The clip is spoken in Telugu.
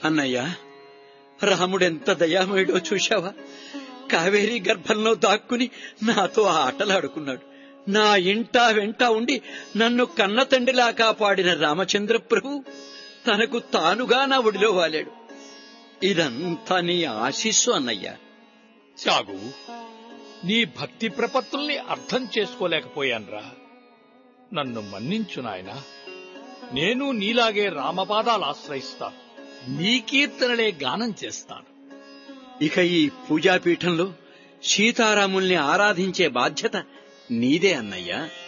అన్నయ్య, రాముడెంత దయామయుడో చూశావా? కావేరీ గర్భంలో దాక్కుని నాతో ఆటలాడుకున్నాడు. నా ఇంటా వెంట ఉండి నన్ను కన్న తండ్రిలా కాపాడిన రామచంద్ర ప్రభు తనకు తానుగా నా ఒడిలో వాలాడు. ఇదంతా నీ ఆశీస్సు అన్నయ్య. సాగు, నీ భక్తి ప్రపత్తుల్ని అర్థం చేసుకోలేకపోయాన్రా. నన్ను మన్నించు నాయనా. నేను నీలాగే రామపాదాలు ఆశ్రయిస్తాను. నీ కీర్తనలే గానం చేస్తాను. ఇక ఈ పూజాపీఠంలో సీతారాముల్ని ఆరాధించే బాధ్యత నీదే అన్నయ్య.